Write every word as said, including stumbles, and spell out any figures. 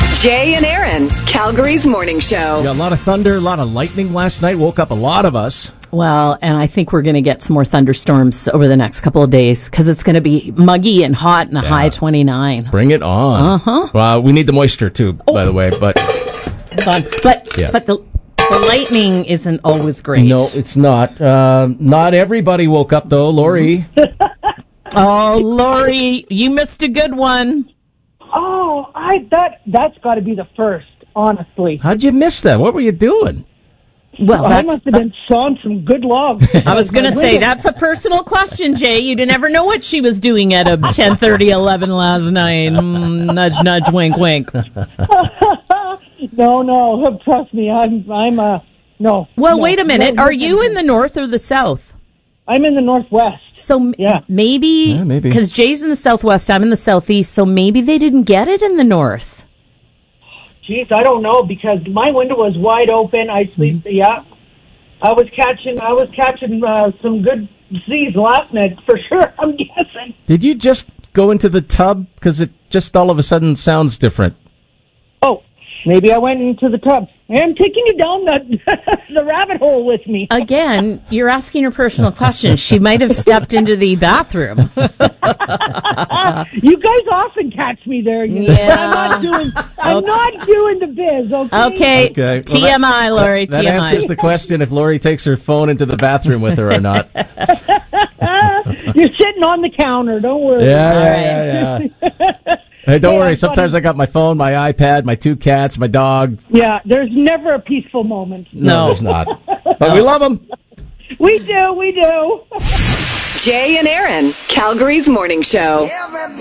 Jay and Aaron, Calgary's morning show. We got a lot of thunder, a lot of lightning last night. Woke up a lot of us. Well, and I think we're going to get some more thunderstorms over the next couple of days because it's going to be muggy and hot and a Yeah. high twenty-nine. Bring it on. Uh-huh. Well, we need the moisture, too, Oh. by the way. But But Yeah. but the, the lightning isn't always great. no, it's not. Uh, not everybody woke up, though. Lori. Oh, Lori, you missed a good one. Oh, I that that's got to be the first, honestly. How'd you miss that? What were you doing? Well, I that's, must have been that's sawing some good logs. I was going to say, that's a personal question, Jay. You never know what she was doing at a ten thirty, eleven last night. Mm, nudge, nudge, wink, wink. no, no, trust me, I'm I'm uh no. Well, no, wait a minute. no, Are no, you no. in the north or the south? I'm in the northwest. So m- Yeah. maybe, Yeah, maybe. because Jay's in the southwest, I'm in the southeast, so maybe they didn't get it in the north. Jeez, I don't know because my window was wide open. I sleep. Mm-hmm. Yeah, I was catching. I was catching uh, some good Z's last night for sure. I'm guessing. Did you just go into the tub? Because it just all of a sudden sounds different. Oh, maybe I went into the tub. I'm taking you down the the rabbit hole with me. Again, you're asking her personal questions. She might have stepped into the bathroom. You guys often catch me there. You know, Yeah. but I'm not doing. I'm Okay. not doing the biz. Okay. Okay, Okay. Well, T M I, Lori, That T M I. answers the question if Lori takes her phone into the bathroom with her or not. You're sitting on the counter. Don't worry. Yeah, All yeah, yeah, yeah. Hey, don't Yeah, worry. it's Sometimes funny. I got my phone, my iPad, my two cats, my dog. Yeah. There's never a peaceful moment. No, No. there's not. But we love them. We do. We do. Jay and Aaron, Calgary's morning show.